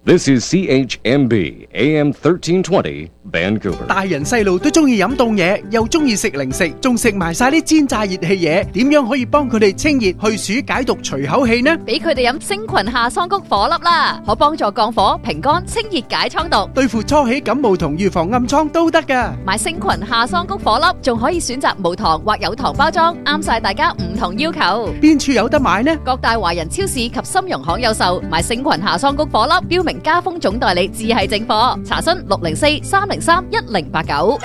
This is CHMB AM 1320 Vancouver。 大人細路都中意飲凍嘢，又中意食零食，仲食埋晒啲煎炸熱氣嘢，點樣可以幫佢哋清熱去暑解毒除口氣呢？ 俾佢哋飲星群夏桑菊顆粒啦，可幫助降火、平肝、清熱解瘡毒， 對付初起感冒同預防暗瘡都得㗎。 買星群夏桑菊顆粒，仲可以選擇無糖或有糖包裝，啱晒大家唔同要求。 邊處有得買呢？ 各大華人超市及深融行有售。買星群夏桑菊顆粒，標明家風總代理，只係正貨。查詢604-303-1089。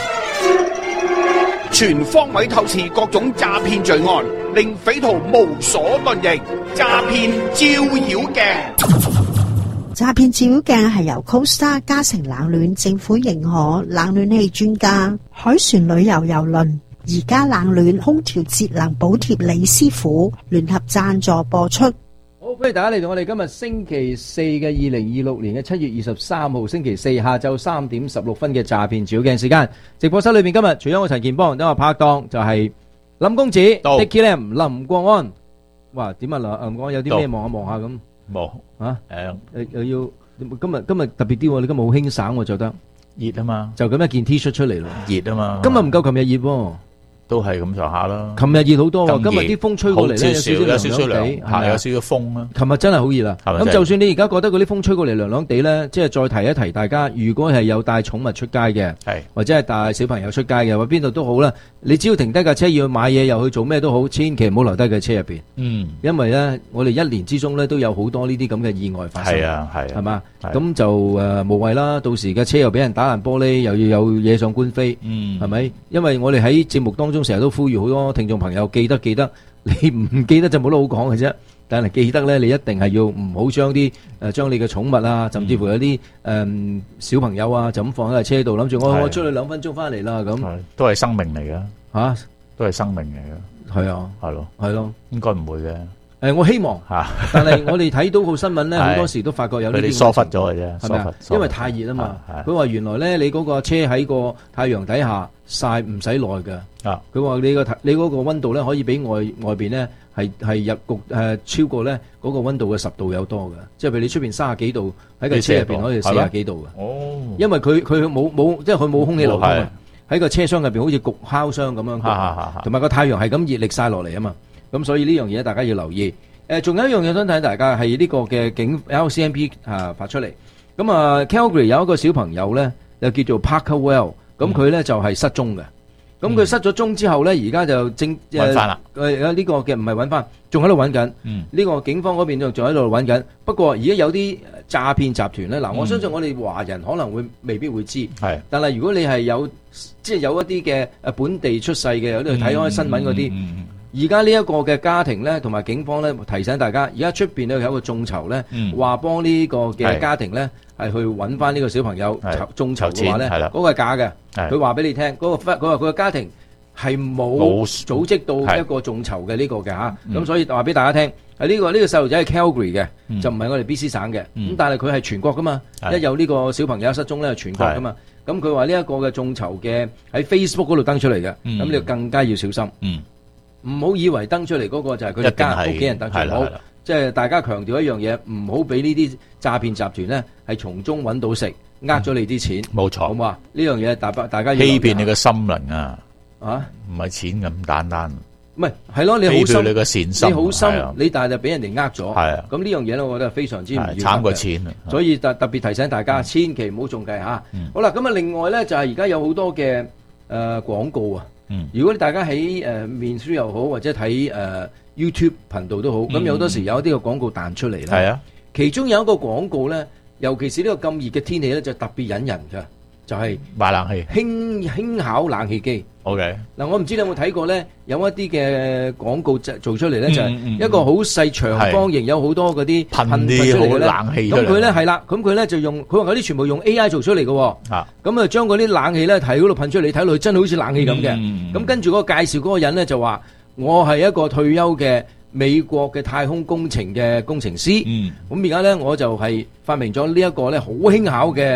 全方位透視各種詐騙罪案，令匪徒無所遁形。詐騙照妖鏡。 詐騙照妖鏡係由 Costa 嘉誠冷暖政府認可冷暖氣專家海船旅遊郵輪而家冷暖空調節能補貼李師傅聯合贊助播出。 好，歡迎大家嚟到我哋今日星期四嘅2026年嘅7月23號星期四下晝3點16分嘅詐騙照妖鏡時間。直播室裏邊今日除咗我陳健邦，等我拍檔就係林公子 Dicky Lam 林國安。哇，點啊林國安有啲咩望下望下咁？ 冇啊，又要今日特別啲喎，你今日好輕省我覺得熱啊嘛， 就咁一件 T 恤出嚟咯， 熱啊嘛， 今日唔夠琴日熱喎。 都係咁上下啦。 琴日熱好多喎，今日啲風吹過嚟咧， 有少少涼地，係有少少風啦。 琴日真係好熱啦。咁就算你而家覺得嗰啲風吹過嚟涼涼地咧，即係再提一提大家，如果係有帶寵物出街嘅，或者係帶小朋友出街嘅，或邊度都好啦，你只要停低架車要去買嘢又去做咩都好，千祈唔好留低架車入邊。因為咧，我哋一年之中咧都有好多呢啲咁嘅意外發生。係啊，係嘛？咁就無謂啦，到時架車又俾人打爛玻璃，又要有嘢上官非，係咪？因為我哋喺節目當中成日都呼籲好多聽眾朋友記得，你唔記得就冇得好講嘅啫。但係記得咧，你一定係要唔好將啲將你嘅寵物啊，甚至乎有啲小朋友啊，就咁放喺架車度，諗住我出去2分鐘翻嚟啦咁。 都係生命嚟嘅嚇， 都係生命嚟嘅。係啊，係咯，應該唔會嘅。 我希望嚇，但係我哋睇到個新聞咧，好多時都發覺有呢啲疏忽咗嘅啫， 係咪啊？因為太熱啊嘛。佢話原來咧，你嗰個車喺個太陽底下曬唔使耐㗎。佢話你嗰個溫度咧，可以比外邊咧係入局超過咧嗰個溫度嘅10度有多㗎。即係譬如你出邊30幾度，喺個車入邊可以40幾度㗎。哦，因為佢冇即係佢冇空氣流通啊。喺個車廂入邊好似焗烤箱咁樣，同埋個太陽係咁熱力曬落嚟啊嘛。咁所以呢樣嘢大家要留意。仲有一樣嘢想睇大家係呢個嘅警 LCMP 發出嚟。咁Calgary 有一個小朋友咧，又叫做 Parker Well， 咁佢咧就係失蹤嘅。咁佢失咗蹤之後咧，而家就正揾翻啦。呢個嘅唔係揾翻，仲喺度揾緊。呢個警方嗰邊仲喺度揾緊。不過而家有啲詐騙集團咧，嗱，我相信我哋華人可能未必會知。係，但係如果你係有即係有一啲嘅本地出世嘅，有啲睇開新聞嗰啲。而家呢一個嘅家庭咧，同埋警方咧提醒大家，而家出邊咧有一個眾籌咧，話幫呢個嘅家庭咧係去揾翻呢個小朋友眾籌嘅話咧，嗰個係假嘅。佢話俾你聽，佢話佢個家庭係冇組織到一個眾籌嘅呢個嘅嚇。咁所以話俾大家聽，係呢個細路仔係 Calgary 嘅，就唔係我哋 BC 省嘅。咁但係佢係全國噶嘛，一有呢個小朋友失蹤咧，係全國噶嘛。咁佢話呢一個嘅眾籌嘅喺 Facebook 嗰度登出嚟嘅，咁你就更加要小心。唔好以為登出嚟嗰個就係佢哋家屋企人登出嚟，好，即係大家強調一樣嘢，唔好俾呢啲詐騙集團咧係從中揾到食，咗你啲錢。冇錯，好嘛？呢樣嘢大家要欺騙你嘅心靈啊！唔係錢咁簡單。 唔係，係咯，你好心， 你嘅善心， 你好心，你但係就俾人哋咗。係啊，咁呢樣嘢咧，我覺得係非常之唔要得嘅。 慘過錢啊！ 所以特別提醒大家，千祈唔好中計嚇。好啦，咁另外咧就係而家有好多嘅廣告啊。如果大家喺面書又好，或者睇YouTube 頻道都好，咁有好多時有一啲嘅廣告彈出嚟啦。係啊，其中有一個廣告咧，尤其是呢個咁熱嘅天氣咧，就特別引人㗎，就係賣冷氣， 輕巧冷氣機。 OK， 嗱，我唔知你有冇睇過咧，有一啲嘅廣告做出嚟咧，就係一個好細長方形，有好多嗰啲噴出嚟嘅冷氣。咁佢咧係啦，咁佢咧就用，佢話嗰啲全部用 AI 做出嚟嘅。咁啊將嗰啲冷氣咧喺嗰度噴出嚟，你睇落去真係好似冷氣咁嘅。咁跟住嗰個介紹嗰個人咧就話：我係一個退休嘅美國嘅太空工程嘅工程師。咁而家咧我就係發明咗呢一個咧好輕巧嘅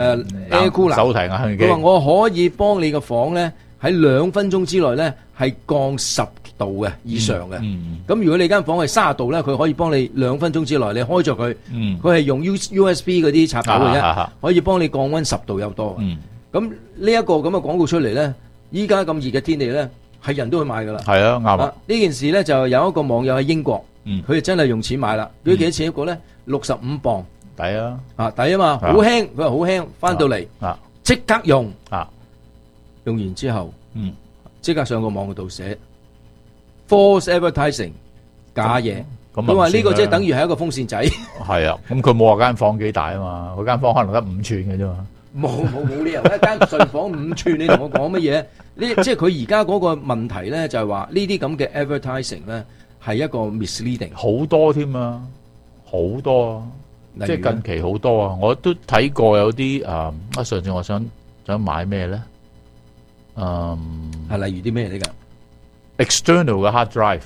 Air Cooler。手提冷氣機。佢話我可以幫你個房咧，喺2分鐘之內咧係降10度度嘅以上嘅。咁如果你間房係30度咧，佢可以幫你2分鐘之內你開咗佢，佢係用 USB 嗰啲插頭嘅啫，可以幫你降溫10度有多。咁呢一個咁嘅廣告出嚟咧，依家咁熱嘅天氣咧，係人都去買噶啦。係啊，啱啊！呢件事咧就有一個網友喺英國，佢真係用錢買啦。佢幾多錢一個咧？65磅。抵啊！抵啊嘛，好輕，佢話好輕，翻到嚟即刻用，用完之後，即刻上個網嗰度寫 false advertising 假嘢。佢話呢個即係等於係一個風扇仔。係啊，咁佢冇話間房幾大啊嘛，佢間房可能得5寸嘅啫嘛。冇理由一間睡房5寸，你同我講乜嘢？呢即係佢而家嗰個問題咧，就係話呢啲咁嘅 advertising 咧係一個 misleading，好多添啊，好多啊，即係近期好多啊，我都睇過有啲上次我想買咩咧？係例如啲咩嚟㗎 ？external 嘅 hard drive。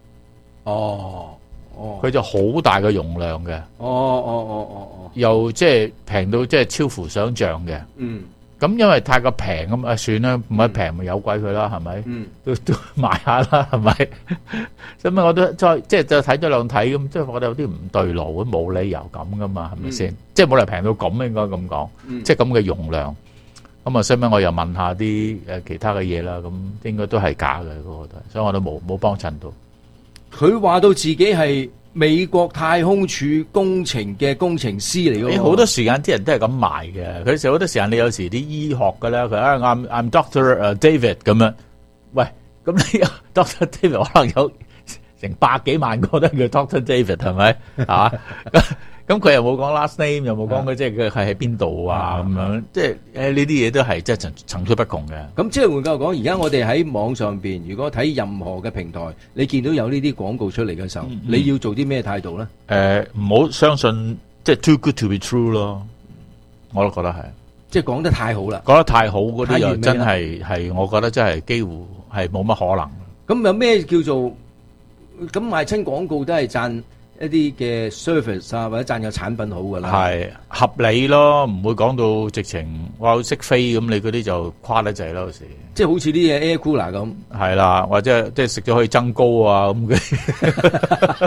佢就好大嘅容量嘅。又即係平到即係超乎想象嘅。咁因為太過平咁算啦，唔係平咪有鬼佢啦，係咪？都買下啦，係咪？咁我都再即係就睇咗兩睇咁，即係覺得有啲唔對路，冇理由咁噶嘛，係咪先？即係冇理由平到咁，應該咁講。即係咁嘅容量。咁啊，所以我又問下啲其他嘅嘢啦，咁應該都係假嘅嗰個都，所以我都冇幫襯到。佢話到自己係美國太空署工程嘅工程師嚟嘅。好多時間啲人都係咁賣嘅。佢哋好多時間你有時啲醫學嘅咧，佢I'm Dr. David 咁樣。喂，咁你 Dr. David 可能有成百幾萬個都叫 Dr. David 係咪？啊？咁佢又冇講 last name， 又冇講佢即係佢係喺邊度啊咁樣，即係呢啲嘢都係即係層出不窮嘅。咁即係換句話講，而家我哋喺網上邊，如果睇任何嘅平台，你見到有呢啲廣告出嚟嘅時候，你要做啲咩態度咧？唔好相信，即係 too good to be true 咯。我都覺得係，即係講得太好啦，講得太好嗰啲又真係我覺得真係幾乎係冇乜可能。咁有咩叫做咁賣親廣告都係賺一啲嘅 service 啊，或者賺有產品好噶啦，係合理咯，唔會講到直情哇識飛咁，你嗰啲就誇得滯咯，有時即係好似啲嘢 air cooler 咁，係啦，或者即係食咗可以增高啊咁嘅，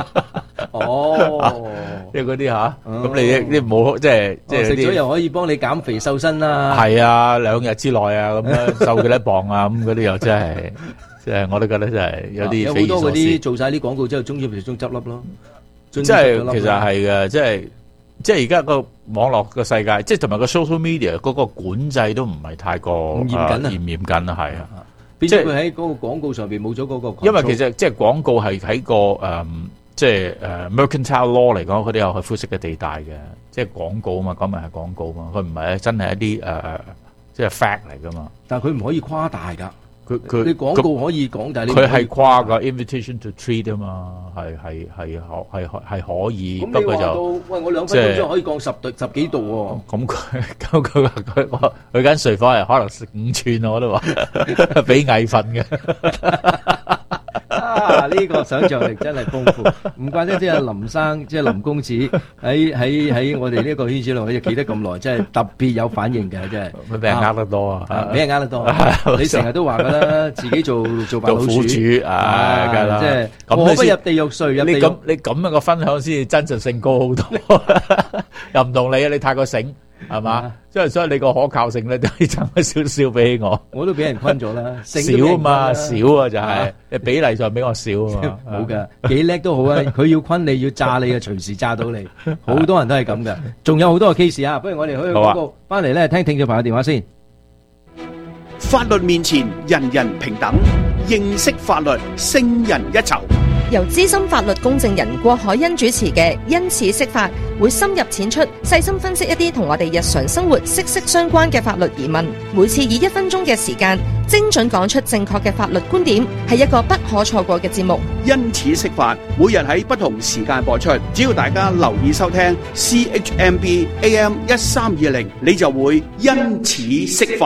即係嗰啲吓，咁你冇即係食咗又可以幫你減肥瘦身啦，係啊，2日之內啊咁樣瘦幾多磅啊咁嗰啲又真係，即係我都覺得真係有啲匪夷所思。有好多嗰啲做晒啲廣告之後，中執笠咯。即係其實係嘅，即係而家個網絡個世界，即係同埋個 social media 嗰個管制都唔係太過嚴謹啊，係啊，即係佢喺嗰個廣告上邊冇咗嗰個。因為其實即係廣告係喺個即係mercantile law 嚟講，佢哋有係灰色嘅地帶嘅，即係廣告啊嘛，講明係廣告嘛，佢唔係真係一啲即係 fact 嚟噶嘛。但係佢唔可以誇大㗎。你廣告可以講，但係佢係誇㗎 invitation to treat 啊嘛，係可以。不過就喂，我2分鐘之後可以降10幾度喎。咁佢間睡房係可能食5寸我都話俾藝瞓嘅。呢個想像力真係豐富，唔怪得即係林生，即係林公子喺我哋呢個圈子內，企得咁耐，真係特別有反應嘅，真係。佢俾人呃得多啊！俾人呃得多，你成日都話㗎啦，自己做白老鼠，梗係啦，即係我不入地獄睡入地獄。你咁樣嘅分享先至真實性高好多，又唔同你啊！你太過醒。係嘛？所以你個可靠性咧都可以爭少少比起我。我都俾人昆咗啦，少啊嘛，少啊就係比例上比我少啊嘛。冇噶，幾叻都好啊！佢要昆你要炸你啊，隨時炸到你。好多人都係咁噶，仲有好多個 case 啊！不如我哋去廣告翻嚟咧，聽聽眾朋友電話先。 法律面前人人平等，認識法律勝人一籌。 由資深法律公證人郭海欣主持嘅因此釋法，會深入淺出，細心分析一啲同我哋日常生活息息相關嘅法律疑問。每次以1分鐘嘅時間，精準講出正確嘅法律觀點，係一個不可錯過嘅節目。 因此釋法，每日喺不同時間播出，只要大家留意收聽 CHMB AM 1320，你就會因此釋法。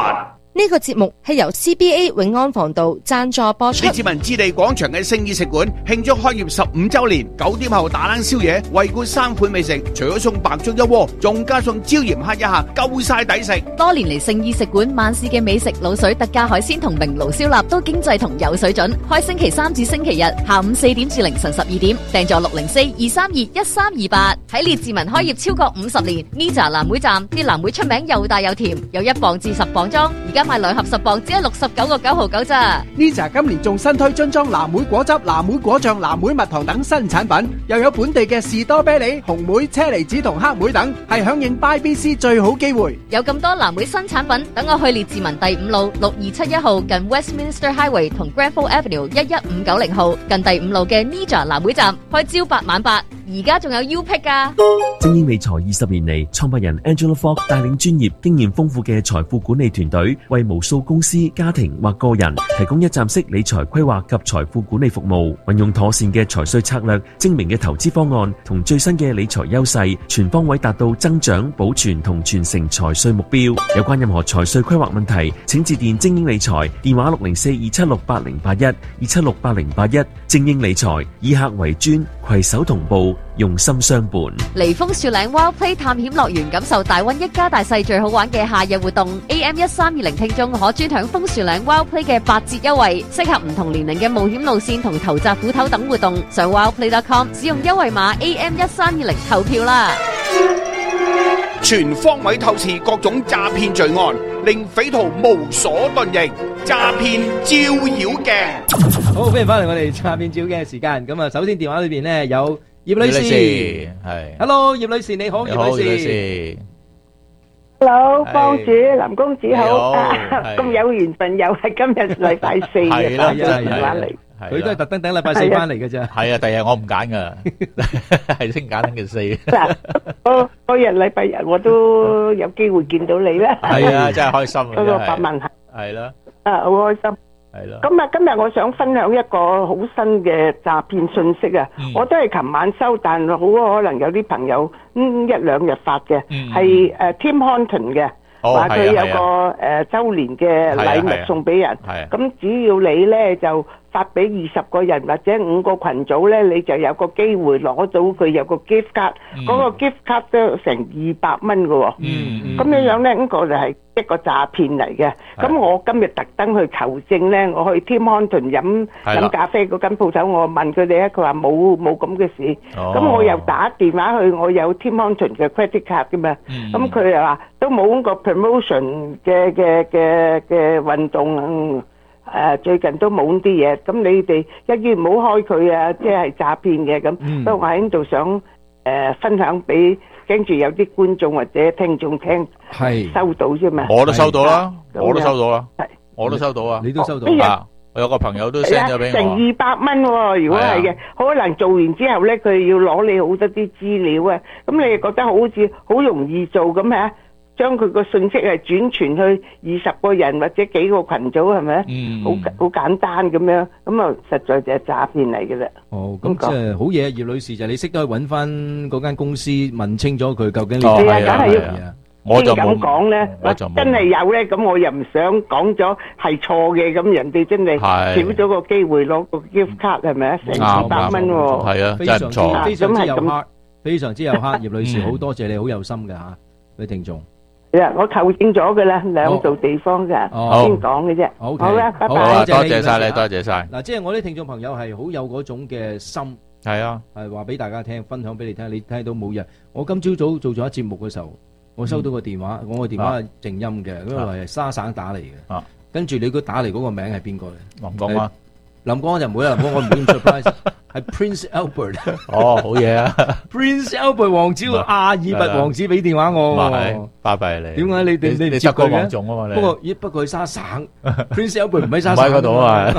呢個節目係由 CBA 永安防道贊助播出。 李志文置地廣場嘅聖意食館慶祝開業15周年，9點後打冷宵夜，惠顧3款美食，除咗送白粥一鍋，仲加送椒鹽蝦一客，夠晒抵食。 多年嚟聖意食館晚市嘅美食、滷水、特價海鮮同明爐燒臘都經濟同有水準。開星期3至星期日下午4點至凌晨12點，訂座604-232-1328。喺列治文開業超過50年 ，Nija 藍莓站啲藍莓出名又大又甜，有1磅至10磅裝，而家賣2盒10磅只係69個9.99咋。 Nija 今年仲新推樽裝藍莓果汁、藍莓果醬、藍莓蜜糖等新產品，又有本地嘅士多啤梨、紅莓、車厘子同黑莓等，係響應 BYBC 最好機會。 有咁多藍莓新產品，等我去列治文第5路6271號近 Westminster Highway 同 Granville Avenue 11590號近第5路嘅 Nija 藍莓站開朝8晚8，而家仲有 U-Pick 㗎。 精英理財20年嚟，創辦人 Angela Fogg 帶領專業、經驗豐富嘅財富管理團隊，為無數公司、家庭或個人提供一站式理財規劃及財富管理服務。運用妥善嘅財稅策略、精明嘅投資方案同最新嘅理財優勢，全方位達到增長、保存同傳承財稅目標。有關任何財稅規劃問題，請致電精英理財，電話604-276-8081 276-8081。精英理財以客為尊，攜手同步，用心相伴。 離峰樹嶺 Wild Play 探險樂園，感受大溫一家大細最好玩嘅夏日活動。AM1320聽眾可專享楓樹嶺 Wild Play 嘅8折優惠，適合唔同年齡嘅冒險路線同投擲斧頭等活動。上 wildplay.com 使用優惠碼 AM1320 投票啦！ 全方位透視各種詐騙罪案，令匪徒無所遁形。詐騙照妖鏡， 好，歡迎翻嚟我哋詐騙照妖鏡嘅時間。咁啊，首先電話裏邊咧有葉女士，係 ，Hello， 葉女士你好，葉女士 ，Hello， 幫主林公子好，咁有緣分又係今日禮拜4嘅打電話嚟。 佢都係特登等禮拜4翻嚟嘅啫。 係啊，第日我唔揀噶，係先揀星期4。 嗱，嗰日禮拜日我都有機會見到你啦。 係啊，真係開心啊！ 嗰個白問題係啦， 好開心。 係咯。 咁啊，今日我想分享一個好新嘅詐騙信息啊！我都係琴晚收，但好可能有啲朋友1-2日發嘅，係Tim Horton 嘅。話佢有個周年嘅禮物送俾人，咁只要你咧就發俾20個人或者5個群組咧，你就有個機會攞到佢有個 gift card，嗰個 gift card 都成200蚊㗎喎。咁樣樣咧，呢個就係一個詐騙嚟嘅。咁我今日特登去求證咧，我去 Tim Horton 飲咖啡嗰間鋪頭，我問佢哋咧，佢話冇咁嘅事。咁我又打電話去，我有 Tim Horton 嘅 credit card 㗎嘛。咁佢又話都冇個 promotion 嘅運動，最近都冇啲嘢。咁你哋一於唔好開佢啊，即係詐騙嘅咁。不過我喺度想分享俾跟住有啲觀眾或者聽眾聽，收到啫嘛。 我都收到啦，我都收到啦，我都收到啊， 你都收到啊。我有個朋友都 send 咗俾我， 成200蚊喎。如果係嘅，可能做完之後咧，佢要攞你好多啲資料啊。咁你覺得好似好容易做咁嚇？將佢個信息係轉傳去20個人或者幾個群組係咪？好簡單咁樣，咁啊實在就係詐騙嚟嘅啦。 哦，咁即係好嘢，葉女士就你識得去揾翻嗰間公司問清咗佢究竟你係啊，梗係要。 我就咁講咧，真係有咧，咁我又唔想講咗係錯嘅，咁人哋真係少咗個機會攞個 gift card 係咪啊？成200蚊喎， 係啊，真係唔錯， 非常之有黑，非常之有黑，葉女士好多謝你，好有心嘅嚇，啲聽眾。 我求證咗嘅啦，2度地方嘅，先講嘅啫。好啦，拜拜。 多謝晒你，多謝晒。 嗱，即係我啲聽眾朋友係好有嗰種嘅心， 係啊， 係話俾大家聽，分享俾你聽。你聽到冇人？我今朝早做咗一節目嘅時候，我收到個電話，我個電話係靜音嘅，嗰個係沙省打嚟嘅。跟住你個打嚟嗰個名係邊個咧？ 林江啊， 林江就唔會啦，林江我唔會咁 surprise， 係 Prince Albert。 哦，好嘢啊 ！Prince Albert 王子，阿爾拔王子俾電話我， 拜拜你。 點解你唔接佢嘅？不過佢沙省 ，Prince Albert 唔喺沙省。 唔喺嗰度啊！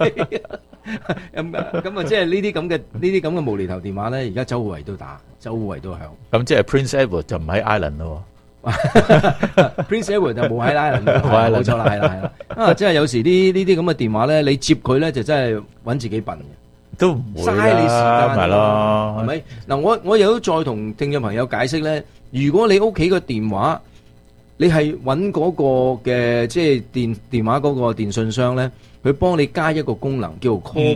咁啊，即係呢啲咁嘅無厘頭電話咧，而家周圍都打，周圍都響。 咁即係 Prince Albert 就唔喺 Island 咯。 Prince Edward 就冇喺 Island，冇錯啦，係啦。啊，即係有時呢啲咁嘅電話咧，你接佢咧就真係揾自己笨嘅， 都唔會嘥你時間， 係咯， 係咪？嗱，我又都再同聽眾朋友解釋咧，如果你屋企個電話你係揾嗰個嘅即係電話嗰個電信商咧，佢幫你加一個功能叫做 call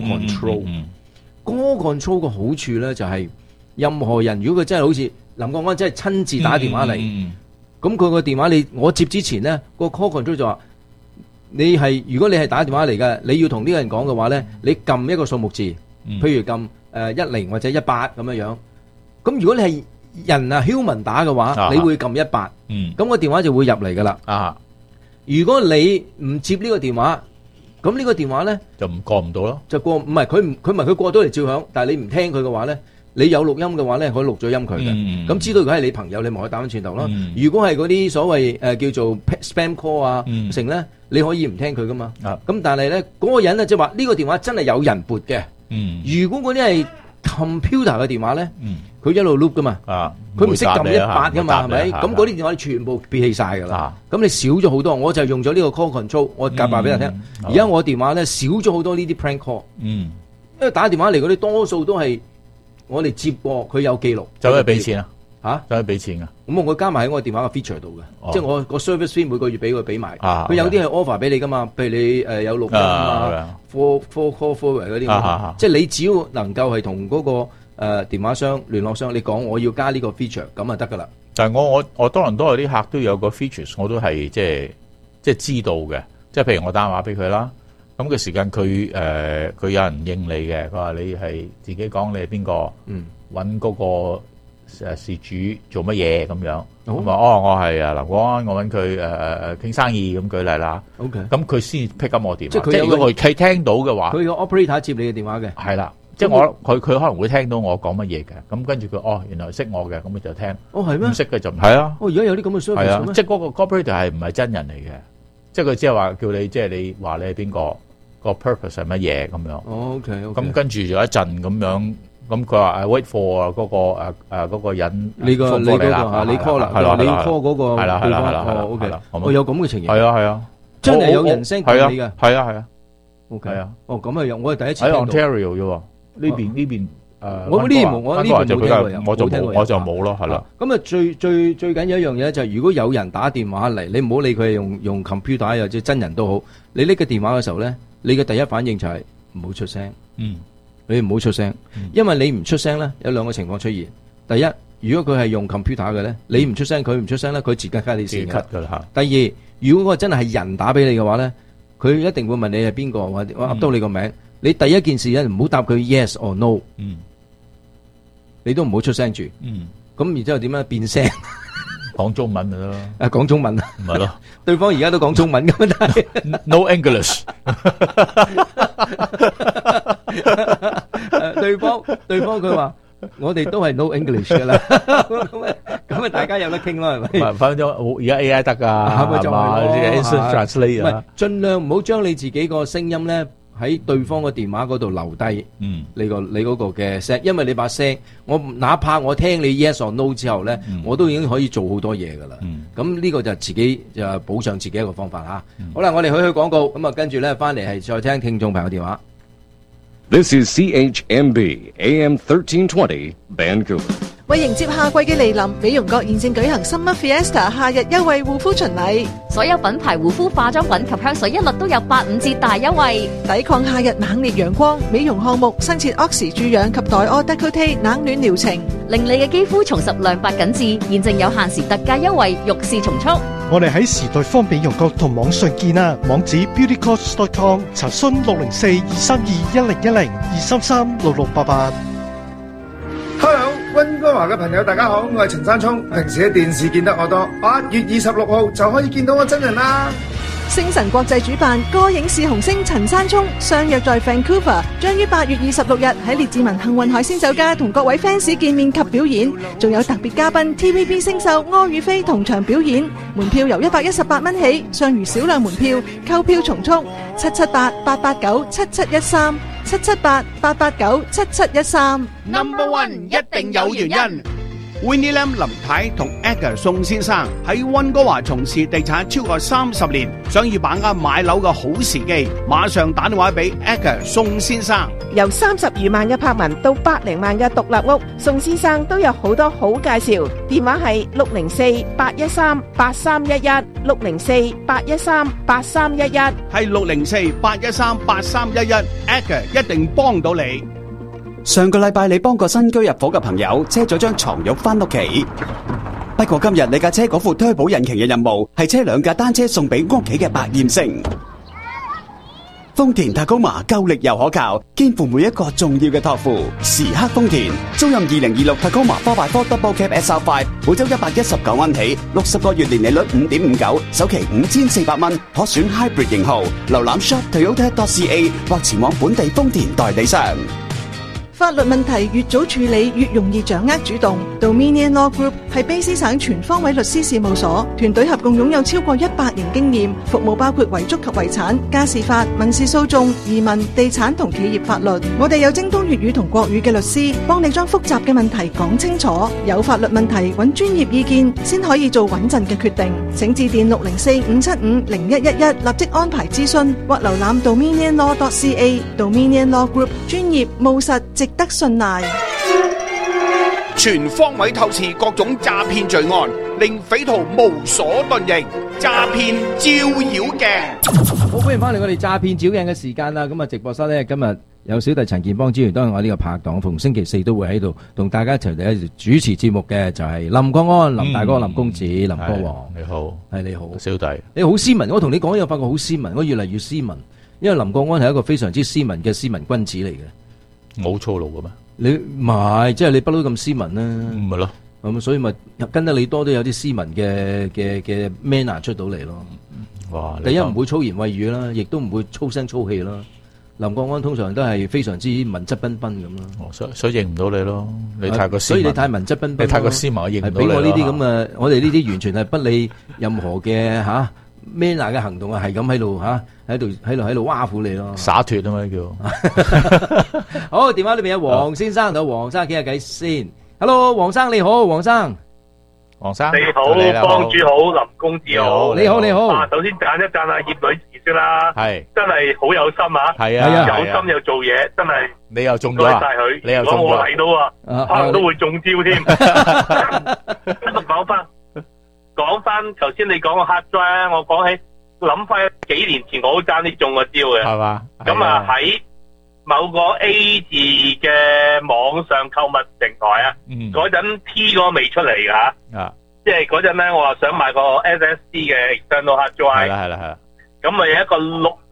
control。call control 個好處咧就係任何人如果佢真係好似林國安真係親自打電話嚟，咁佢個電話我接之前咧個 call control 就話如果你係打電話嚟嘅，你要同呢個人講嘅話咧，你撳一個數目字，譬如撳10或者18咁樣。咁如果你係人human 打嘅話，你會撳18，咁個電話就會入嚟噶啦。如果你唔接呢個電話，咁呢個電話咧就過唔到咯，就過唔係佢過到嚟照響，但係你唔聽佢嘅話咧，你有錄音嘅話咧，可以錄咗音佢嘅。咁知道如果係你朋友，你咪可以打翻轉頭咯。如果係嗰啲所謂叫做 spam call 啊成咧，你可以唔聽佢噶嘛。咁但係咧嗰個人咧即係話呢個電話真係有人撥嘅。如果嗰啲係 computer 嘅電話咧，佢一路 loop 噶嘛，佢唔識撳18噶嘛，係咪？咁嗰啲電話全部撇棄晒噶啦。咁你少咗好多，我就用咗呢個 call control， 我夾埋俾人聽。而家我電話咧少咗好多呢啲 prank call，因為打電話嚟嗰啲多數都係我哋接過，佢有記錄，就可以俾錢啊，就可以俾錢啊。咁我加埋喺我電話嘅 feature 度嘅，即係我個 service fee 每個月俾埋。佢有啲係 offer 俾你噶嘛，譬如你有錄音啊 ，call forward 嗰啲，即係你只要能夠係同嗰個電話商聯絡商，你講我要加呢個 feature 咁就得噶啦。但係我多倫多有啲客都有個 features， 我都係即係知道嘅。即係譬如我打電話俾佢啦，咁嘅時間佢有人應你嘅，佢話你係自己講你係邊個，揾嗰個事主做乜嘢咁樣。咁話我係林國安，我揾佢傾生意咁舉例啦。OK，咁佢先 pick up 我電話。即係如果佢聽到嘅話，佢個 operator 接你嘅電話嘅。係啦。即係佢可能會聽到我講乜嘢嘅，咁跟住佢原來識我嘅，咁佢就聽。係咩？唔識嘅就唔係啊。而家有啲咁嘅 service 咩？即係嗰個 operator 係唔係真人嚟嘅？即係佢只係話叫你，即係你話你係邊個，個 purpose 係乜嘢咁樣。OK。咁跟住就一陣咁樣，咁佢話wait for 嗰個人。你 call 啦，你 call 啦，你 call 嗰個。係啦。OK。有咁嘅情形。係啊。真係有人聲叫你嘅。係啊。OK。係啊。咁啊，我係第一次聽到。喺 Ontario 啫喎。呢邊我呢邊冇聽過，我就冇咯，係啦。咁啊，最緊要一樣嘢就係，如果有人打電話嚟，你唔好理佢係用 computer 或者真人都好，你拎個電話嘅時候咧，你嘅第一反應就係唔好出聲。你唔好出聲，因為你唔出聲咧，有兩個情況出現。第一，如果佢係用 computer 嘅咧，你唔出聲，佢唔出聲咧，佢自己 cut 你線㗎。第二，如果個真係人打俾你嘅話咧，佢一定會問你係邊個，或者我噏到你個名。你第一件事咧，唔好答佢 yes or no，你都唔好出聲住，咁然之後點樣變聲？講中文咪得咯，講中文啊，唔係咯，對方而家都講中文咁，但係 no English， 對方佢話我哋都係 no English 噶啦，咁啊大家有得傾咯，係咪？反正而家 AI 得噶，係嘛？Instant translate 啊，盡量唔好將你自己個聲音咧。喺對方個電話嗰度留低，你嗰個嘅聲，因為你把聲，我哪怕我聽你 yes or no 之後咧，我都已經可以做好多嘢噶啦。咁呢個就自己就保障自己一個方法吓。好啦，我哋去廣告，咁啊跟住咧翻嚟係再聽聽眾朋友電話。 This is CHMB AM 1320 Vancouver。 為迎接夏季嘅嚟臨，美容閣現正舉行 Summer Fiesta 夏日優惠護膚巡禮， 所有品牌護膚化妝品及香水一律都有85折大優惠， 抵抗夏日猛烈陽光。美容項目新設 Oxy 注氧及黛柯 Décolleté 冷暖療程， 令你嘅肌膚重拾亮白緊緻。現正有限時特價優惠，欲試從速。 我哋喺時代方美容閣同網上見啊，網址 beautycost.com， 查詢604-232-1010 233-6688。 Hello， 溫哥華嘅朋友大家好，我係陳山聰，平時喺電視見得我多，8月26號就可以見到我真人啦。 星晨國際主辦歌影視紅星陳山聰相約在 Vancouver， 將於8月26日喺列治文幸運海鮮酒家同各位 fans 見面及表演，仲有特別嘉賓 TVB 星秀柯宇飛同場表演。門票由118蚊起，尚餘少量門票，購票從速778-889-7713 778-889-7713。 Number One 一定有原因。 Winnie Lam 林太同 Edgar 宋先生喺溫哥華從事地產超過30年，想要把握買樓嘅好時機，馬上打電話俾 Edgar 宋先生。 由30餘萬嘅柏文到百零萬嘅獨立屋，宋先生都有好多好介紹。電話係604-813-8311 604-813-8311， 係604-813-8311 Edgar 一定幫到你。 上個禮拜你幫個新居入伙嘅朋友車咗張床褥返屋企，不過今日你架車嗰副turbo引擎嘅任務係車2架單車送俾屋企嘅百厭星。豐田塔高馬夠力又可靠，肩負每一個重要嘅託付。時刻豐田租賃2026塔高馬 4x4 Double Cab SR5，每周119蚊起，60個月年利率 5.59%，首期5400蚊，可選 Hybrid 型號。瀏覽 shop.toyota.ca 或前往本地豐田代理商。 法律問題越早處理越容易掌握主動。Dominion Law Group 係卑詩省全方位律師事務所，團隊合共擁有超過100年經驗，服務包括遺囑及遺產、家事法、民事訴訟、移民、地產同企業法律。我哋有精通粵語同國語嘅律師，幫你將複雜嘅問題講清楚。有法律問題揾專業意見先可以做穩陣嘅決定。請致電604-575-0111立即安排諮詢，或瀏覽 dominionlaw.ca。Dominion Law Group 專業務實，值得信賴。 全方位透視各種詐騙罪案，令匪徒無所遁形。詐騙照妖鏡， 好歡迎翻嚟我哋詐騙照鏡嘅時間啦！咁啊，直播室咧今日有小弟陳健邦之餘，當然我呢個拍檔逢星期四都會喺度同大家一齊嚟主持節目嘅，就係林國安、林大哥、林公子、林歌王。 你好， 係你好， 小弟， 你好斯文。我同你講嘢，發覺好斯文，我越嚟越斯文，因為林國安係一個非常之斯文嘅斯文君子嚟嘅。 冇粗魯嘅咩？ 你唔係，即係你不嬲咁斯文啦。 唔係咯， 咁所以咪跟得你多都有啲斯文嘅 manner 出到嚟咯。 哇！ 第一唔會粗言穢語啦，亦都唔會粗聲粗氣啦。林國安通常都係非常之文質彬彬咁咯。 所以認唔到你咯，你太過斯文， 所以你太文質彬彬， 你太過斯文，我認唔到你。 俾我呢啲咁嘅，我哋呢啲完全係不理任何嘅manner 嘅行動啊，係咁喺度喺度挖苦你咯， 灑脫啊嘛叫。 好，電話裏邊有黃先生同黃生傾下偈先。Hello， 黃生你好，黃生。 黃生你好，幫主好，林公子好， 你好你好。 首先讚一讚阿葉女士先啦， 係真係好有心啊， 係啊， 有心又做嘢，真係。 你又中咗， 多謝晒佢。 你又中咗。 如果我嚟到可能都會中招添。講翻頭先你講個 hard drive， 我講起諗翻幾年前我都爭啲中個招嘅， 係嘛？ 咁啊喺某個 A 字嘅網上購物平台啊，嗰陣 T 嗰個未出嚟噶，即係嗰陣咧我話想買個 SSD 嘅 external hard drive， 係啦，咁咪有一個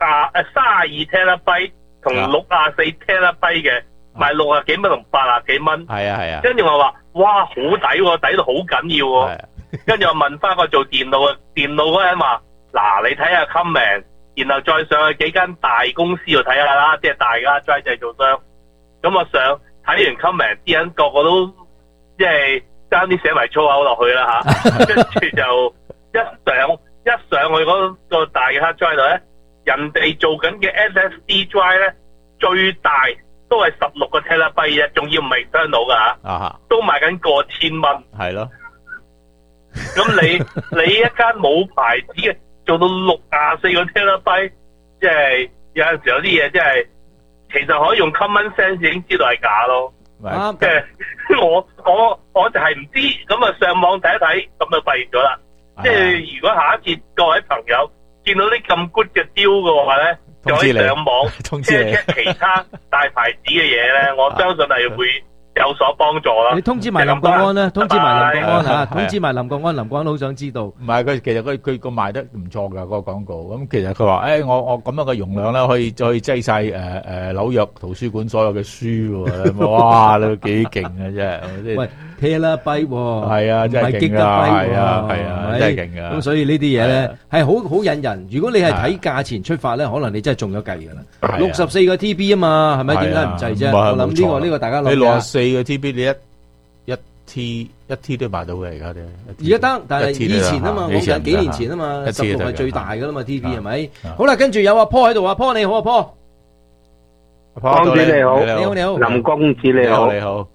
32 TB 同64 TB 嘅，賣60幾蚊同80幾蚊，係啊，跟住我話哇好抵喎，抵到好緊要喎，跟住我問翻個做電腦嗰人話，嗱你睇下 comment。然後再上去幾間大公司度睇下啦，即係大家 drive 製造商。咁我上睇完 comment， 啲人個個都即係爭啲寫埋粗口落去啦吓，跟住就一上去嗰個大嘅 hard drive 度咧，人哋做緊嘅 SSD drive 咧最大都係16個 TB 啫，仲要唔係雙腦噶吓，都賣緊過千蚊。係咯，咁你一間冇牌子嘅。做到64個 TB， 即係有陣時有啲嘢，即係其實可以用 common sense 已經知道係假咯。即係我就係唔知，咁啊上網睇一睇，咁就發現咗啦。即係如果下一次各位朋友見到啲咁 good 嘅雕嘅話咧，就可以上網 check 其他大牌子嘅嘢咧，我相信係會有所幫助啦。 你通知埋林國安啦，通知埋林國安吓，通知埋林國安，林國安好想知道。 唔係佢，其實佢個賣得唔錯噶嗰個廣告。咁其實佢話，我咁樣嘅容量咧，可以擠晒紐約圖書館所有嘅書喎。哇，你幾勁啊真係！ 喂，TB 係啊，真係勁啊，係啊，真係勁噶。 咁所以呢啲嘢咧係好引人。如果你係睇價錢出發咧，可能你真係中咗計噶啦。64個 TB 啊嘛，係咪？點解唔制啫？我諗呢個大家諗下。 64個 TB 你一 T 都買到嘅而家啲， 而家得，但係以前啊嘛，我講幾年前啊嘛，16係最大噶啦嘛 ，TB 係咪？好啦，跟住有阿坡喺度，阿坡你好，阿坡， 公子你好， 你好， 林公子你好， 你好，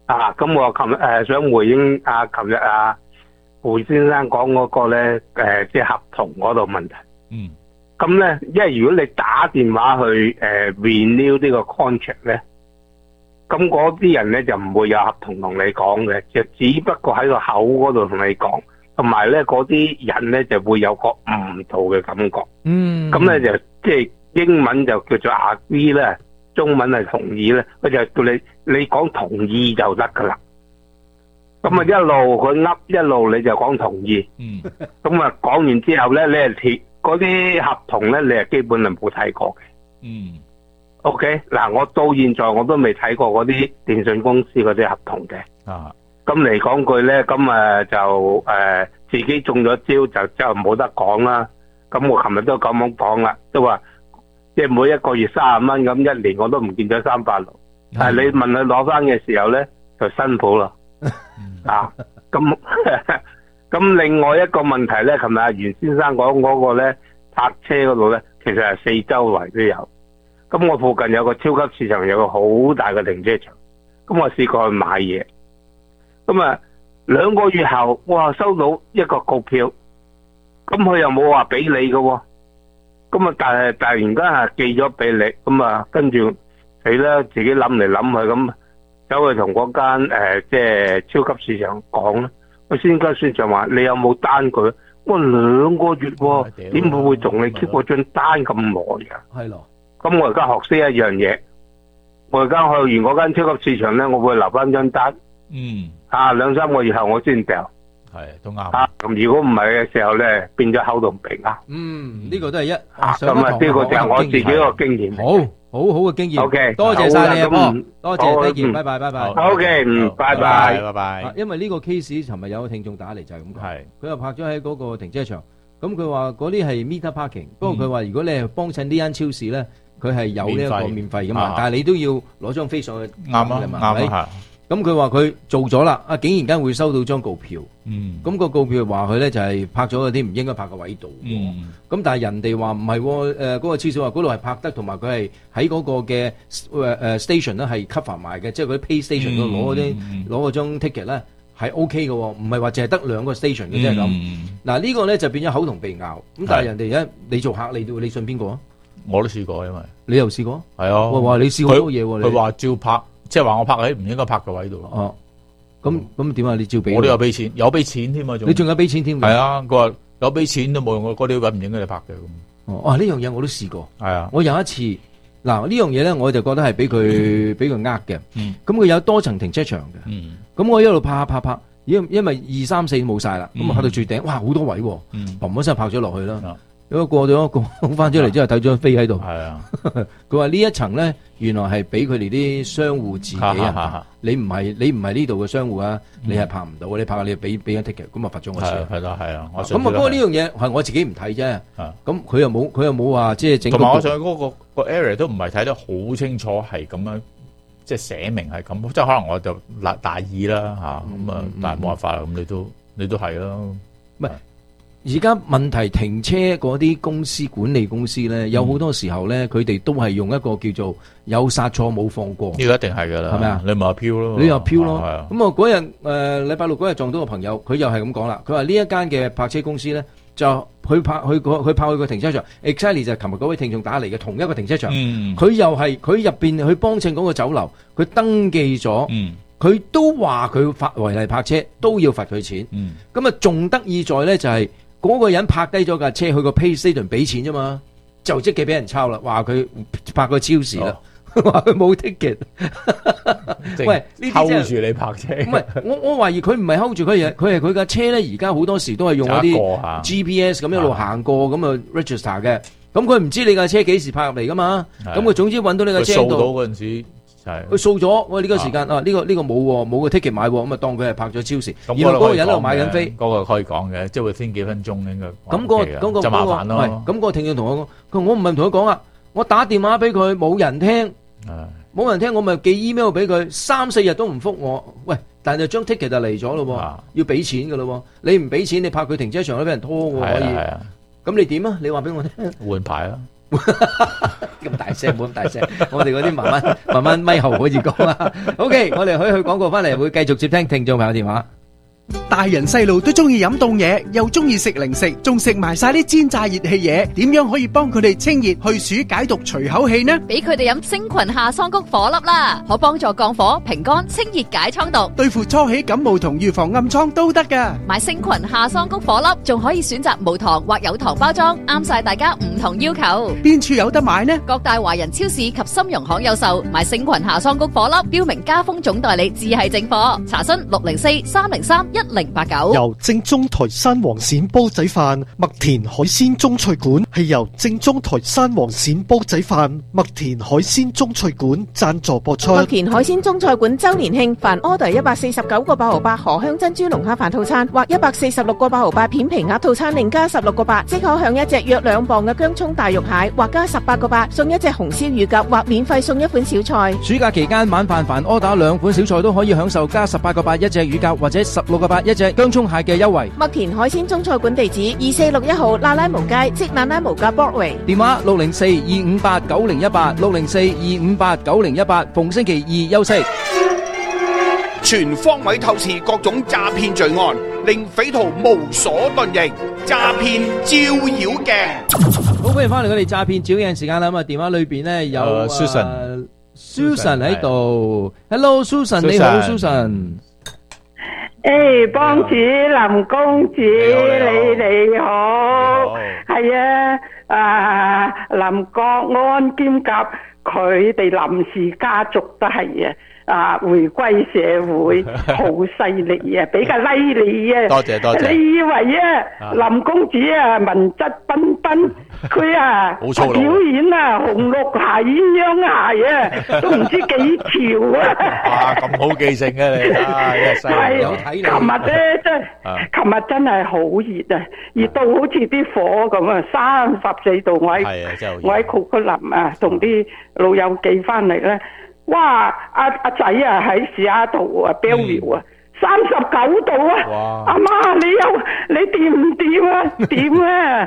咁我琴日想回應琴日胡先生講嗰個咧，即係合同嗰度問題。咁咧，因為如果你打電話去renew 呢個 contract 咧，咁嗰啲人咧就唔會有合同同你講嘅，就只不過喺個口嗰度同你講，同埋咧嗰啲人咧就會有個誤導嘅感覺。咁咧就即係英文就叫做 agree 咧，中文係同意咧，佢就叫你講同意就得噶啦。咁啊一路佢噏，一路你就講同意。咁啊講完之後咧，你係貼嗰啲合同咧，你係基本係冇睇過嘅。OK， 嗱，我到現在我都未睇過嗰啲電信公司嗰啲合同嘅。咁嚟講句咧，咁就自己中咗招就冇得講啦。咁我琴日都咁樣講啦，都話即係每一個月30蚊咁，一年我都唔見咗360。但係你問佢攞翻嘅時候咧，就辛苦啦。咁另外一個問題咧，琴日阿袁先生講嗰個咧，泊車嗰度咧，其實係四周圍都有。咁我附近有個超級市場，有個好大嘅停車場。咁我試過去買嘢。咁2個月後，哇，收到一個告票。咁佢又冇話俾你嘅喎。咁但係突然間係寄咗俾你。咁跟住死啦，自己諗嚟諗去咁。走去同嗰間即係超級市場講啦，我先跟算賬話你有冇單佢？我2個月喎，點會同你 keep 嗰張單咁耐啊？ 係咯。咁我而家學識一樣嘢，我而家去完嗰間超級市場咧，我會留翻張單。2-3個月後我先掉。 係都啱。 咁如果唔係嘅時候咧，變咗口同鼻啊。 呢個都係咁呢個就係我自己個經驗。 好嘅經驗。 OK， 多謝晒你啊，多謝，再見，拜拜。 OK，拜拜。 因為呢個 case，尋日有個聽眾打嚟就係咁講，佢又泊咗喺嗰個停車場，咁佢話嗰啲係 meter parking，不過佢話如果你係幫襯呢間超市咧，佢係有呢一個免費噶嘛，但係你都要攞張飛上去。啱啊。咁佢話佢做咗啦，竟然間會收到張告票。咁個告票話佢咧就係泊咗嗰啲唔應該泊嘅位度。咁但係人哋話唔係，嗰個超市話嗰度係泊得，同埋佢係喺嗰個嘅station 咧係 cover 埋嘅，即係嗰啲 pay station 度攞嗰張 ticket 咧係 OK 嘅，唔係話淨係得2個 station 嘅啫咁。嗱呢個咧就變咗口同鼻拗。咁但係人哋而家你做客你信邊個啊？ 我都試過，因為你又試過？ 係啊。 哇！你試好多嘢喎。 佢話照泊。即係話我泊喺唔應該泊嘅位度。 咁點啊？你照俾？ 我都有俾錢，有俾錢添啊！ 你仲有俾錢添？ 係啊，佢話有俾錢都冇用，嗰啲位唔應該你泊嘅咁。 呢樣嘢我都試過。 係啊， 我有一次嗱呢樣嘢咧，我就覺得係俾佢呃嘅。咁佢有多層停車場嘅。咁我一路泊，因為2、3、4冇晒啦，咁啊泊到最頂，哇好多位，砰一聲泊咗落去啦。如果過咗講翻出嚟之後睇咗飛喺度，佢話呢一層咧原來係俾佢哋啲商戶自己啊，你唔係呢度嘅商戶啊，你係泊唔到，你泊你俾一 ticket，咁啊罰咗我錢。係啊，咁不過呢樣嘢係我自己唔睇啫，咁佢又冇話即係整。同埋我上去嗰個 area 都唔係睇得好清楚，係咁樣即係寫明係咁，即係可能我就大意啦嚇，咁但係冇辦法啦，咁你都係啦， 唔係。而家問題停車嗰啲公司管理公司咧，有好多時候咧，佢哋都係用一個叫做有殺錯冇放過。 呢個一定係噶啦，係咪啊？你咪話飄咯， 你又飄咯。咁啊嗰日禮拜6嗰日撞到個朋友，佢又係咁講啦。佢話呢一間嘅泊車公司咧，就去泊去個停車場 exactly 就係琴日嗰位聽眾打嚟嘅同一個停車場。佢又係佢入邊去幫襯嗰個酒樓，佢登記咗。佢都話佢違例泊車都要罰佢錢。咁啊仲得意在咧就係。嗰個人泊低咗架車去個 pay station 俾錢啫嘛，就即刻俾人抄啦，話佢泊個超市啦，話佢冇 ticket。喂，呢啲 hold住你泊車。 唔係，我懷疑佢唔係 hold 住佢佢架車咧，而家好多時都係用嗰啲 GPS 咁一路行過咁啊 register 嘅。咁佢唔知你架車幾時泊入嚟噶嘛？咁佢總之揾到你架車度。 掃到嗰陣時。 佢掃咗，我呢個時間呢個冇個 ticket 買，咁啊當佢係泊咗超市，然後嗰個人喺度買緊飛， 嗰個可以講嘅，即係會先幾分鐘應該。 咁就麻煩咯。 咁個聽眾同我講，佢話我唔係同佢講啊，我打電話俾佢冇人聽，我咪寄 email 俾佢，3、4日都唔覆我。喂，但係張 ticket 就嚟咗咯，要俾錢噶咯，你唔俾錢，你泊佢停車場都俾人拖喎，可以。咁你點啊？你話俾我聽。 換牌啊！ 咁大聲，冇咁大聲，我哋嗰啲慢慢咪後可以講啦。OK， 我哋可以去廣告翻嚟，會繼續接聽聽眾朋友電話。 大人細路都中意飲凍嘢，又中意食零食，仲食埋晒啲煎炸熱氣嘢，點樣可以幫佢哋清熱去暑解毒除口氣呢？ 俾佢哋飲星群夏桑菊火粒啦，可幫助降火平肝清熱解瘡毒， 對付初起感冒同預防暗瘡都得噶。 買星群夏桑菊火粒仲可以選擇無糖或有糖包裝，啱晒大家唔同要求。 邊處有得買呢？ 各大華人超市及深融行有售。買星群夏桑菊火粒，標明加豐總代理，只係正貨。查詢604-303-1089。 由正宗台山黃鱔煲仔飯麥田海鮮中菜館，係由正宗台山黃鱔煲仔飯麥田海鮮中菜館贊助播出。 麥田海鮮中菜館周年慶，凡 order 149個8毫8河香珍珠龍蝦飯套餐，或146個8毫8片皮鴨套餐，另加16個8，即可享一隻約2磅嘅薑葱大肉蟹，或加18個8送一隻紅燒乳鴿，或免費送一款小菜。 暑假期間晚飯凡 order 2款小菜都可以享受加18個8一隻乳鴿，或者16個8一隻薑葱蟹嘅優惠。 麥田海鮮中菜館地址2461號那拉無街，即那拉無街 Broadway。 電話604-258-9018 604-258-9018，逢星期二休息。 全方位透視各種詐騙罪案，令匪徒無所遁形。詐騙照妖鏡。 好，歡迎翻嚟我哋詐騙照妖鏡時間啦。咁啊，電話裏邊咧有Susan 喺度。Hello Susan， 你好 Susan。 誒，幫主林公子，你好，係啊，林國安兼夾佢哋林氏家族都係回歸社會好犀利啊，比較犀利啊！ 多謝。 你以為林公子文質彬彬，佢表演紅綠鞋、鴛鴦鞋都唔知幾條啊！ 咁好記性嘅你， 係有睇你。琴日真係好熱啊，熱到好似啲火咁啊，34度，我喺酷克林同啲老友記翻嚟咧。哇！阿仔喺西雅圖Bellevue 39度啊！阿媽你掂唔掂啊？掂啊！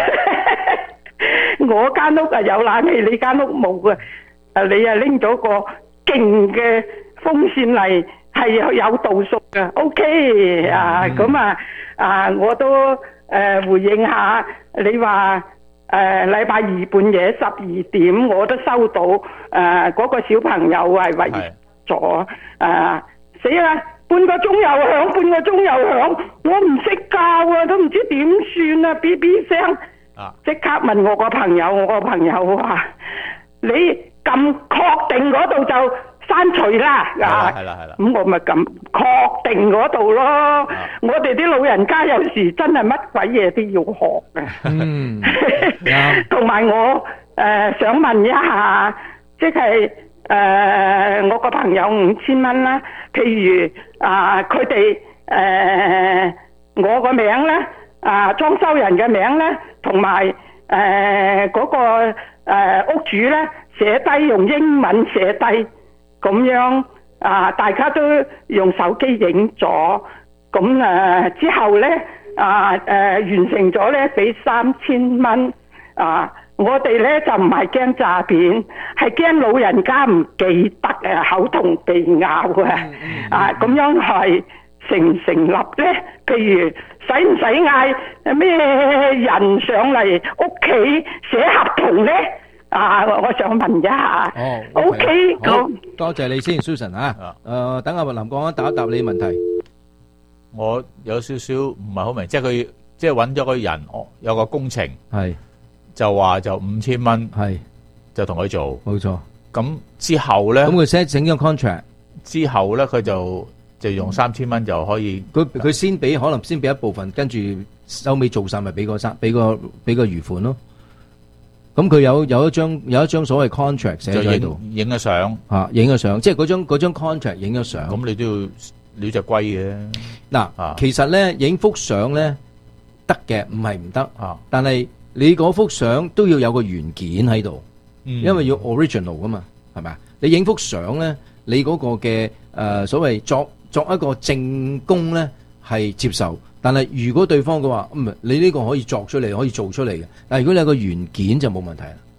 我間屋有冷氣，你間屋冇啊！你拎咗個勁嘅風扇嚟，係有度數噶。OK 咁我都回應下你話。禮拜二半夜12點，我都收到嗰個小朋友係為咗死啦！半個鐘又響，我唔識教啊，都唔知點算啊 ！B B 聲，即刻問我個朋友，話你咁確定嗰度就刪除啦，係啦，咁我咪咁確定嗰度咯。我哋啲老人家有時真係乜鬼嘢都要學嘅。同埋我想問一下，即係我個朋友5000蚊啦，譬如佢哋我個名咧，裝修人嘅名咧，同埋嗰個屋主咧，寫低用英文寫低。咁樣大家都用手機影咗，咁之後咧完成咗咧，俾3000蚊。我哋咧就唔係驚詐騙，係驚老人家唔記得口同鼻拗咁樣係成唔成立咧？譬如使唔使嗌咩人上嚟屋企寫合同咧？我想問一下。OK， 好， 多謝你先 Susan 等阿林國安答一答你問題。 我有少少唔係好明，即係佢即係揾咗個人，有個工程係就話就5000蚊係就同佢做，冇錯。 咁之後咧， 咁佢先整咗 contract 之後咧，佢就用3000蚊就可以。 佢先俾可能先俾一部分，跟住收尾做晒咪俾個餘款咯。咁佢有一張所謂 contract 寫咗喺度， 影咗相影咗相，即係嗰張 contract 影咗相。 咁你都要料隻龜嘅。 嗱，其實咧影幅相咧得嘅，唔係唔得。但係你嗰幅相都要有個原件喺度，因為要 original 噶嘛，係咪啊？你影幅相咧，你嗰個嘅所謂作一個證供咧係接受。但係如果對方嘅話，你呢個可以作出嚟，可以做出嚟嘅。但係如果你有個原件就冇問題啦。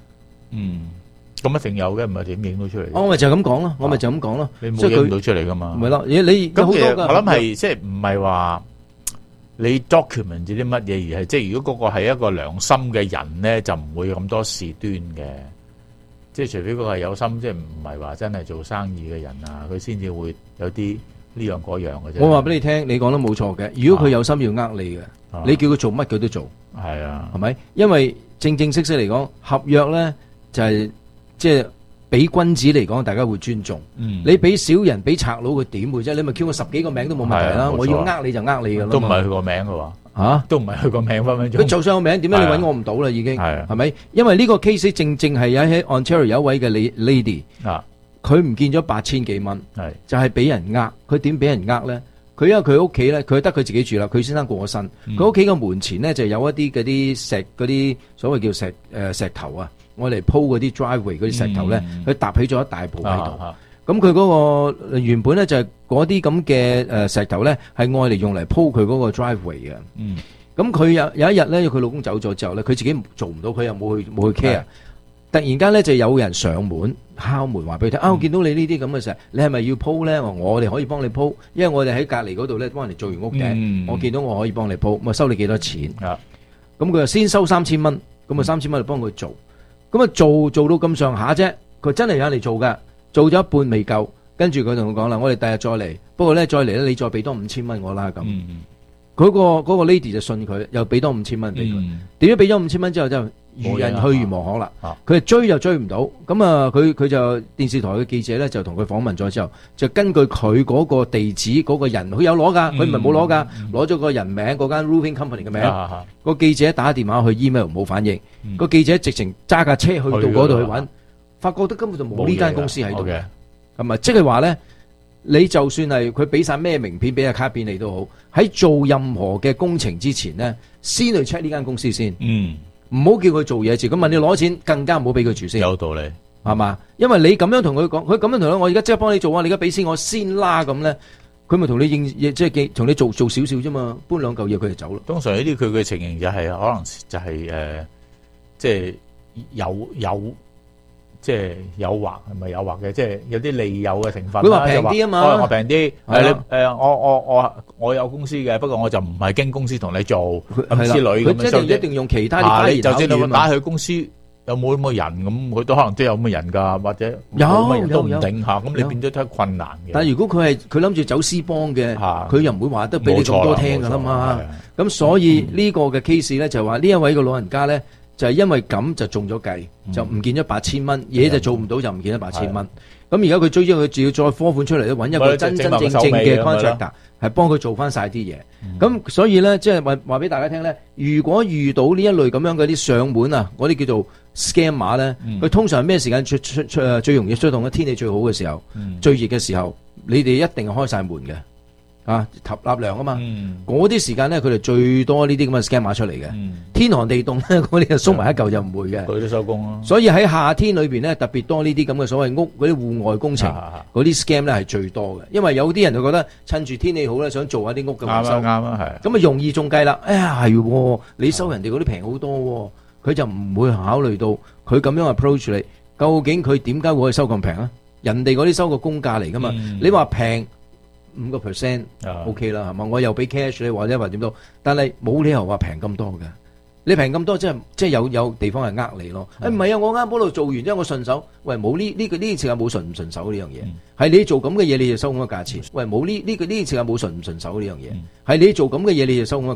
咁一定有嘅，唔係點影到出嚟？ 我咪就咁講咯，我咪就咁講咯。 你冇影到出嚟噶嘛？ 唔係咯，你咁其實我諗係即係唔係話你 document 啲乜嘢，而係即係如果嗰個係一個良心嘅人咧，就唔會咁多事端嘅。即係除非嗰個係有心，即係唔係話真係做生意嘅人啊，佢先至會有啲呢樣嗰樣嘅啫。 我話俾你聽，你講得冇錯嘅。如果佢有心要呃你嘅，你叫佢做乜佢都做。 係啊， 係咪？因為正式嚟講，合約咧就係即係俾君子嚟講，大家會尊重。你俾小人俾賊佬，佢點會啫？你咪叫我10幾個名都冇問題啦。我要呃你就呃你噶啦。 都唔係佢個名嘅喎。都唔係佢個名分分鐘。佢就算有名，點解你揾我唔到啦？已經係咪？因為呢個 case 正係喺 Ontario 有一位嘅 lady，佢唔見咗8000幾蚊，就係俾人呃。佢點俾人呃咧？佢因為佢屋企咧，佢得佢自己住啦。佢先生過咗身，佢屋企嘅門前咧就有一啲嗰啲所謂叫石頭啊，我嚟鋪嗰啲 driveway 嗰啲石頭咧，佢搭起咗一大部喺度。咁佢嗰個原本咧就係嗰啲咁嘅石頭咧，係愛嚟用嚟鋪佢嗰個 driveway 嘅。咁佢有一日咧，佢老公走咗之後咧，佢自己做唔到，佢又冇去 care。突然間咧就有人上門敲門，話俾佢聽我見到你呢啲咁嘅石，你係咪要鋪咧？我哋可以幫你鋪，因為我哋喺隔離嗰度咧幫人哋做完屋頂，我見到我可以幫你鋪，咁啊收你幾多錢？咁佢就先收3000蚊，咁啊3000蚊就幫佢做，咁啊做到咁上下啫，佢真係有嚟做㗎。做咗一半未夠，跟住佢同我講啦，我哋第日再嚟，不過咧再嚟咧，你再俾多5000蚊我啦咁。嗰個 lady 就信佢，又俾多5000蚊俾佢。點解俾咗5000蚊之後就如人去如無可啦？佢追又追唔到，咁啊佢就電視台嘅記者咧就同佢訪問咗之後，就根據佢嗰個地址嗰個人，佢有攞㗎，佢唔係冇攞㗎，攞咗個人名嗰間 roofing company 嘅名。個記者打電話去 email 冇反應，個記者直情揸架車去到嗰度去揾。發覺得根本就冇呢間公司喺度嘅，咁啊，即係話咧，你就算係佢俾晒咩名片、俾下卡片你都好，喺做任何嘅工程之前咧，先去 check 呢間公司先，唔好叫佢做嘢住，咁問你攞錢，更加唔好俾佢住先。有道理，係嘛？因為你咁樣同佢講，佢咁樣同我而家即刻幫你做啊，你而家俾錢我先啦，咁咧，佢咪同你即係同你做少少啫嘛，搬2嚿嘢佢就走咯。 通常呢啲佢嘅情形就係可能就係即係有。即係誘惑，係咪誘惑嘅？即係有啲利誘嘅成分。佢話平啲啊嘛，我平啲。我有公司嘅，不過我就唔係經公司同你做咁之類咁樣。 佢一定用其他啲花言巧語。 就算你打去公司有冇咁嘅人咁，佢都可能都有咁嘅人㗎，或者有都唔定下。咁你變咗都係困難嘅。 但係如果佢諗住走私幫嘅，佢又唔會話得俾你咁多聽㗎啦嘛。咁所以呢個嘅 case 咧就話呢一位個老人家咧。就係因為咁就中咗計，就唔見咗8000蚊，嘢就做唔到就唔見咗8000蚊。咁而家佢追咗佢，仲要再科款出嚟咧，揾一個真正嘅 contractor 係幫佢做翻晒啲嘢。咁所以咧，即係話俾大家聽咧，如果遇到呢一類咁樣嗰啲上門啊，嗰啲叫做 scammer 咧，佢通常咩時間最容易出動咧？天氣最好嘅時候，最熱嘅時候，你哋一定係開晒門嘅。納糧啊嘛，嗰啲時間咧，佢哋最多呢啲咁嘅 scammer 出嚟嘅。天寒地凍咧，嗰啲就縮埋一嚿就唔會嘅。 佢都收工咯。 所以喺夏天裏邊咧，特別多呢啲咁嘅所謂屋嗰啲戶外工程，嗰啲 scam 咧係最多嘅。因為有啲人就覺得趁住天氣好咧，想做下啲屋嘅維修。啱啊，係。咁啊容易中計啦。哎呀係，你收人哋嗰啲平好多，佢就唔會考慮到佢咁樣 approach 你，究竟佢點解會可以收咁平啊？人哋嗰啲收個公價嚟噶嘛，你話平。5% OK 啦，係嘛？我又俾 cash 你，或者話點都，但係冇理由話平咁多嘅。你平咁多，即係有地方係呃你咯。唔係啊，我啱嗰度做完，因為我順手。喂，冇呢次係冇順唔順手呢樣嘢，係你做咁嘅嘢，你就收咁嘅價錢。喂，冇呢次係冇順唔順手呢樣嘢，係你做咁嘅嘢，你就收咁嘅